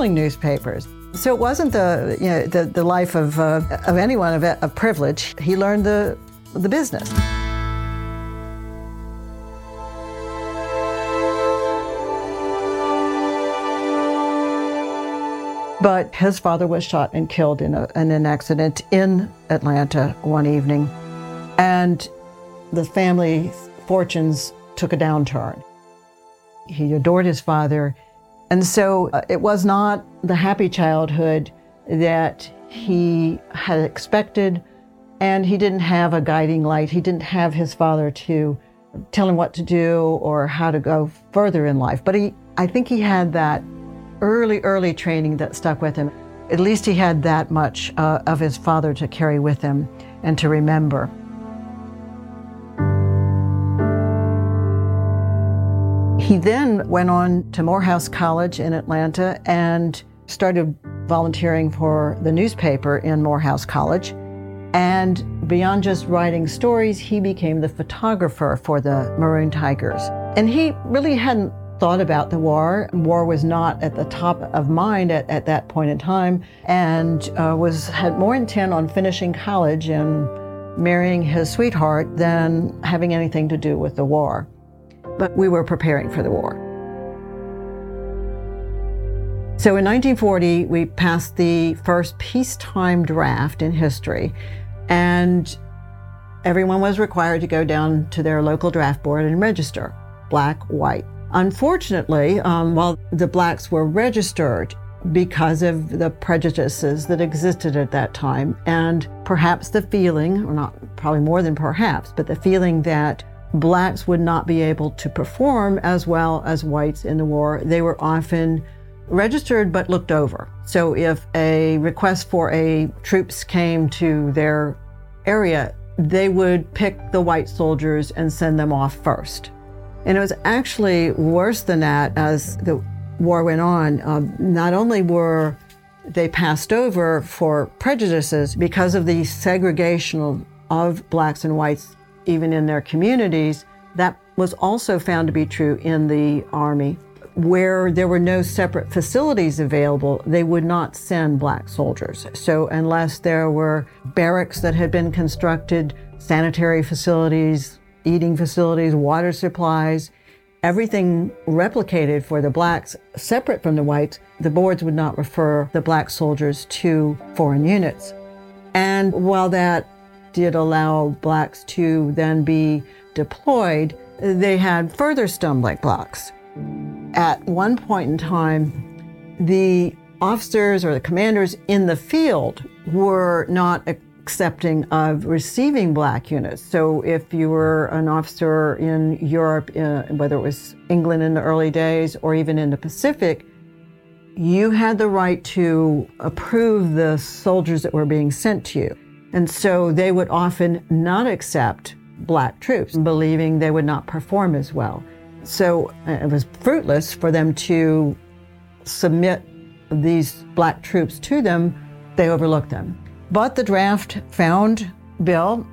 selling newspapers. So it wasn't the life of anyone of privilege. He learned the business. But his father was shot and killed in an accident in Atlanta one evening, and the family's fortunes took a downturn. He adored his father, and so it was not the happy childhood that he had expected, and he didn't have a guiding light. He didn't have his father to tell him what to do or how to go further in life. But I think he had that early training that stuck with him. At least he had that much of his father to carry with him and to remember. He then went on to Morehouse College in Atlanta and started volunteering for the newspaper in Morehouse College. And beyond just writing stories, he became the photographer for the Maroon Tigers. And he really hadn't thought about the war. War was not at the top of mind at that point in time, and had more intent on finishing college and marrying his sweetheart than having anything to do with the war. But we were preparing for the war. So in 1940, we passed the first peacetime draft in history, and everyone was required to go down to their local draft board and register, black, white. Unfortunately, while the blacks were registered because of the prejudices that existed at that time, and perhaps the feeling, or not probably more than perhaps, but the feeling that blacks would not be able to perform as well as whites in the war, they were often registered but looked over. So if a request for troops came to their area, they would pick the white soldiers and send them off first. And it was actually worse than that as the war went on. Not only were they passed over for prejudices because of the segregation of blacks and whites even in their communities, that was also found to be true in the Army. Where there were no separate facilities available, they would not send black soldiers. So unless there were barracks that had been constructed, sanitary facilities, eating facilities, water supplies, everything replicated for the blacks, separate from the whites, the boards would not refer the black soldiers to foreign units. And while that did allow blacks to then be deployed, they had further stumbling blocks. At one point in time, the officers or the commanders in the field were not accepting of receiving black units. So if you were an officer in Europe, whether it was England in the early days or even in the Pacific, you had the right to approve the soldiers that were being sent to you. And so they would often not accept black troops, believing they would not perform as well. So it was fruitless for them to submit these black troops to them. They overlooked them. But the draft found Bill.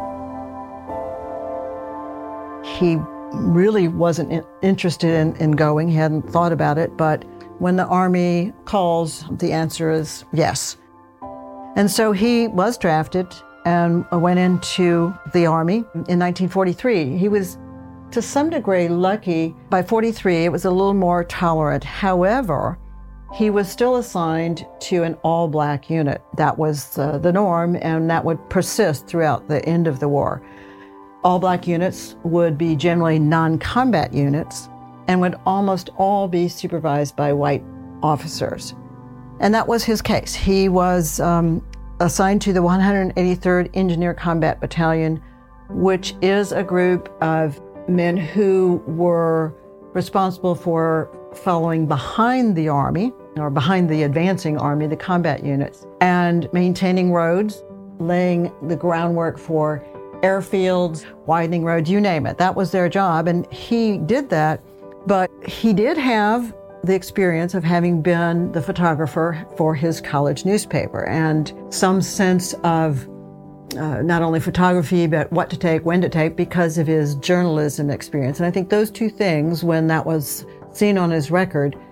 He really wasn't interested in going. He hadn't thought about it. But when the Army calls, the answer is yes. And so he was drafted and went into the Army in 1943. He was, to some degree, lucky. By 43, it was a little more tolerant. However, he was still assigned to an all-black unit. That was the norm, and that would persist throughout the end of the war. All-black units would be generally non-combat units and would almost all be supervised by white officers. And that was his case. He was assigned to the 183rd Engineer Combat Battalion, which is a group of men who were responsible for following behind the Army, or behind the advancing Army, the combat units, and maintaining roads, laying the groundwork for airfields, widening roads, you name it. That was their job, and he did that. But he did have the experience of having been the photographer for his college newspaper and some sense of not only photography, but what to take, when to take, because of his journalism experience. And I think those two things, when that was seen on his record,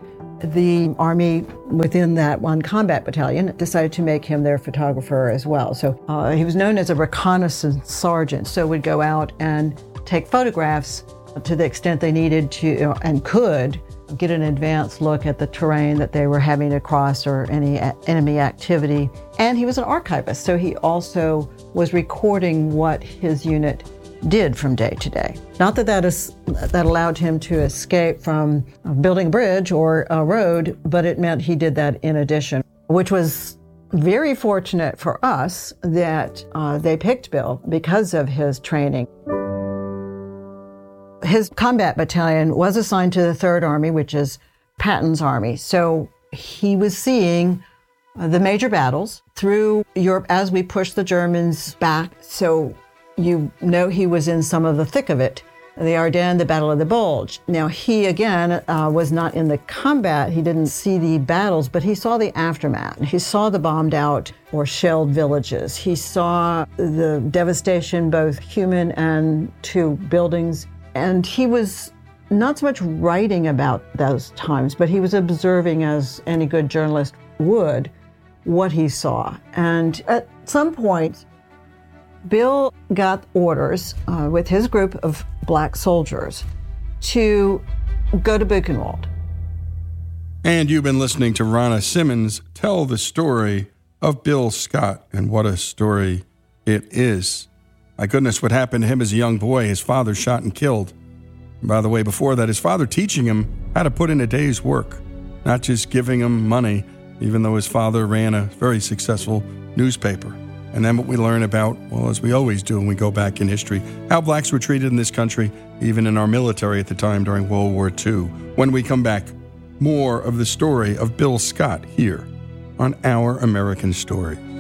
the Army within that one combat battalion decided to make him their photographer as well. So he was known as a reconnaissance sergeant, so would go out and take photographs to the extent they needed to and could get an advanced look at the terrain that they were having to cross or any enemy activity. And he was an archivist, so he also was recording what his unit did from day to day. Not that allowed him to escape from building a bridge or a road, but it meant he did that in addition, which was very fortunate for us that they picked Bill because of his training. His combat battalion was assigned to the 3rd Army, which is Patton's army. So he was seeing the major battles through Europe as we pushed the Germans back. So you know he was in some of the thick of it. The Ardennes, the Battle of the Bulge. Now he, again, was not in the combat. He didn't see the battles, but he saw the aftermath. He saw the bombed out or shelled villages. He saw the devastation, both human and to buildings. And he was not so much writing about those times, but he was observing, as any good journalist would, what he saw. And at some point, Bill got orders with his group of black soldiers to go to Buchenwald. And you've been listening to Ronna Simmons tell the story of Bill Scott, and what a story it is. My goodness, what happened to him as a young boy, his father shot and killed. And by the way, before that, his father teaching him how to put in a day's work, not just giving him money, even though his father ran a very successful newspaper. And then what we learn about, well, as we always do when we go back in history, how blacks were treated in this country, even in our military at the time during World War II. When we come back, more of the story of Bill Scott here on Our American Stories.